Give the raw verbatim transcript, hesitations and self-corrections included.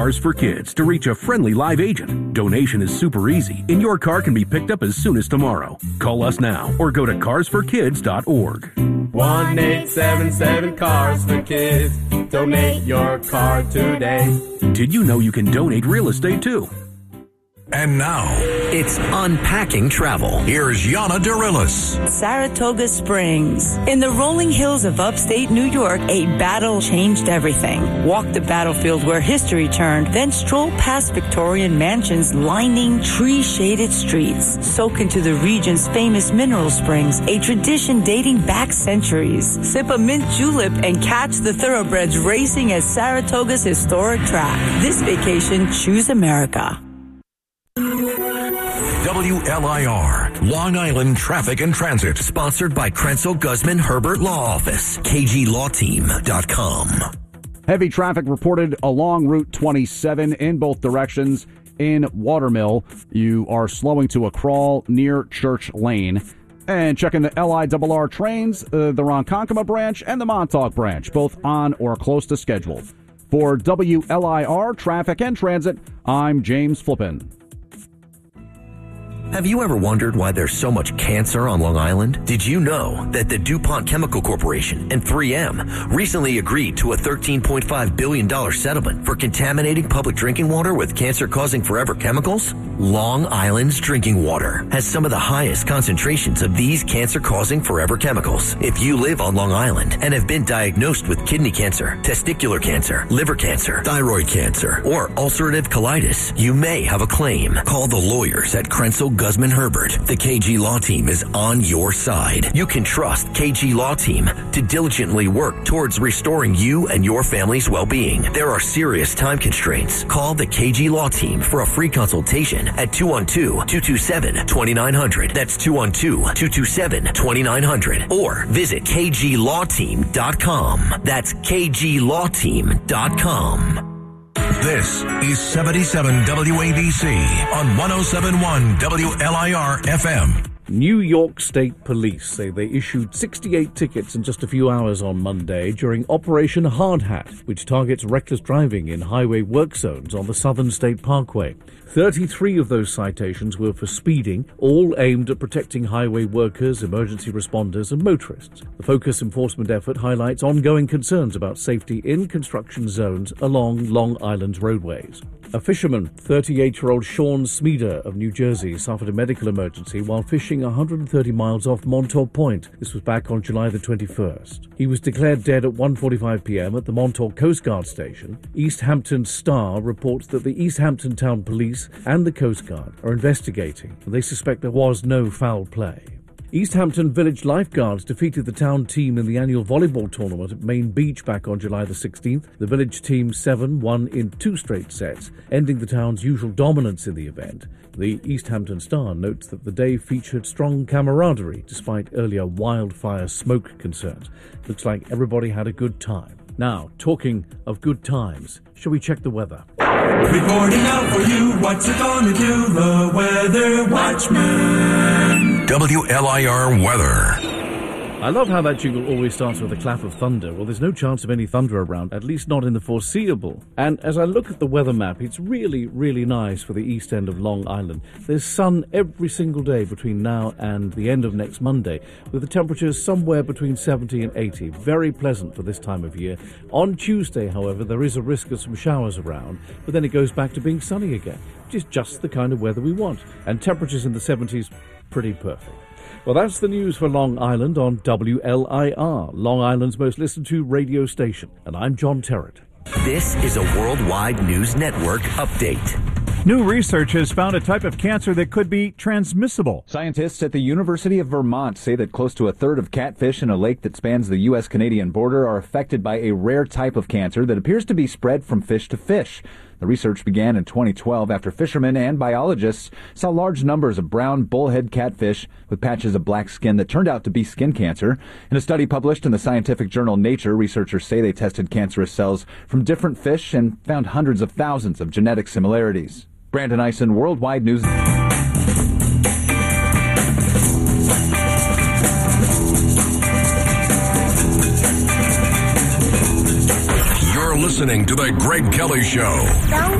Cars for Kids to reach a friendly live agent. Donation is super easy, and your car can be picked up as soon as tomorrow. Call us now or go to cars for kids dot org. one eight seven seven Cars for Kids. Donate your car today. Did you know you can donate real estate too? And now, it's Unpacking Travel. Here's Yana Dirilis. Saratoga Springs. In the rolling hills of upstate New York, a battle changed everything. Walk the battlefield where history turned, then stroll past Victorian mansions lining tree-shaded streets. Soak into the region's famous mineral springs, a tradition dating back centuries. Sip a mint julep and catch the thoroughbreds racing at Saratoga's historic track. This vacation, choose America. W L I R, Long Island Traffic and Transit. Sponsored by Krenzel Guzman Herbert Law Office, K G law team dot com. Heavy traffic reported along Route twenty-seven in both directions. In Watermill, you are slowing to a crawl near Church Lane. And checking the L I R R trains, uh, the Ronkonkoma branch and the Montauk branch, both on or close to schedule. For W L I R Traffic and Transit, I'm James Flippin. Have you ever wondered why there's so much cancer on Long Island? Did you know that the DuPont Chemical Corporation and three M recently agreed to a thirteen point five billion dollars settlement for contaminating public drinking water with cancer-causing forever chemicals? Long Island's drinking water has some of the highest concentrations of these cancer-causing forever chemicals. If you live on Long Island and have been diagnosed with kidney cancer, testicular cancer, liver cancer, thyroid cancer, or ulcerative colitis, you may have a claim. Call the lawyers at Krenzel Guzman Herbert. The K G Law Team is on your side. You can trust K G Law Team to diligently work towards restoring you and your family's well-being. There are serious time constraints. Call the K G Law Team for a free consultation at two one two, two two seven, two nine zero zero. That's two one two, two two seven, two nine zero zero. Or visit K G law team dot com. That's K G law team dot com. This is seventy-seven W A B C on one oh seven point one W L I R F M. New York State Police say they issued sixty-eight tickets in just a few hours on Monday during Operation Hard Hat, which targets reckless driving in highway work zones on the Southern State Parkway. thirty-three of those citations were for speeding, all aimed at protecting highway workers, emergency responders, and motorists. The focus enforcement effort highlights ongoing concerns about safety in construction zones along Long Island's roadways. A fisherman, thirty-eight-year-old Sean Smeeder of New Jersey, suffered a medical emergency while fishing one hundred thirty miles off Montauk Point. This was back on July the twenty-first. He was declared dead at one forty-five p.m. at the Montauk Coast Guard Station. East Hampton Star reports that the East Hampton Town Police and the Coast Guard are investigating, and they suspect there was no foul play. East Hampton Village Lifeguards defeated the town team in the annual volleyball tournament at Main Beach back on July the sixteenth. The village team seven won in two straight sets, ending the town's usual dominance in the event. The East Hampton Star notes that the day featured strong camaraderie despite earlier wildfire smoke concerns. Looks like everybody had a good time. Now, talking of good times, shall we check the weather? Reporting out for you, what's it gonna do? The Weather Watchman. W L I R weather. I love how that jingle always starts with a clap of thunder. Well, there's no chance of any thunder around, at least not in the foreseeable. And as I look at the weather map, it's really, really nice for the east end of Long Island. There's sun every single day between now and the end of next Monday, with the temperatures somewhere between seventy and eighty. Very pleasant for this time of year. On Tuesday, however, there is a risk of some showers around, but then it goes back to being sunny again, which is just the kind of weather we want. And temperatures in the seventies, pretty perfect. Well, that's the news for Long Island on W L I R, Long Island's most listened to radio station. And I'm John Terrett. This is a Worldwide News Network update. New research has found a type of cancer that could be transmissible. Scientists at the University of Vermont say that close to a third of catfish in a lake that spans the U S Canadian border are affected by a rare type of cancer that appears to be spread from fish to fish. The research began in twenty twelve after fishermen and biologists saw large numbers of brown bullhead catfish with patches of black skin that turned out to be skin cancer. In a study published in the scientific journal Nature, researchers say they tested cancerous cells from different fish and found hundreds of thousands of genetic similarities. Brandon Eisen, Worldwide News. listening to The Greg Kelly Show.